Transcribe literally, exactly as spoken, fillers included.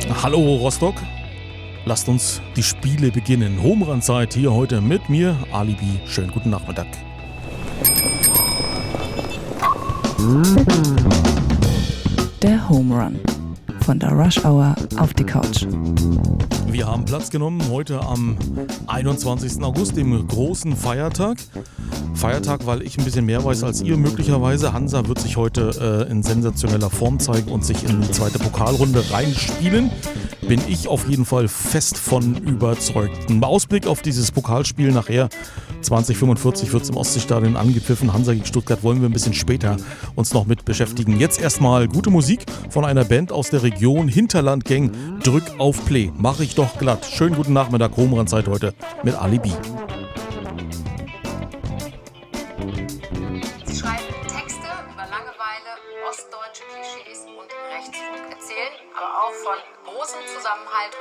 Hallo Rostock, lasst uns die Spiele beginnen. Homerun-Zeit hier heute mit mir, Alibi. Schönen guten Nachmittag. Der Home Run. Von der Rush Hour auf die Couch. Wir haben Platz genommen heute am einundzwanzigsten August, dem großen Feiertag. Feiertag, weil ich ein bisschen mehr weiß als ihr möglicherweise. Hansa wird sich heute äh, in sensationeller Form zeigen und sich in die zweite Pokalrunde reinspielen. Bin ich auf jeden Fall fest von überzeugt. Ein Ausblick auf dieses Pokalspiel nachher. zwanzig fünfundvierzig wird es im Ostseestadion angepfiffen. Hansa gegen Stuttgart wollen wir ein bisschen später uns noch mit beschäftigen. Jetzt erstmal gute Musik von einer Band aus der Region Hinterland Gang. Drück auf Play. Mache ich doch glatt. Schönen guten Nachmittag. Homerun-Zeit heute mit Alibi. Sie schreiben Texte über Langeweile, ostdeutsche Klischees und Rechtsruck, erzählen aber auch von großem Zusammenhalt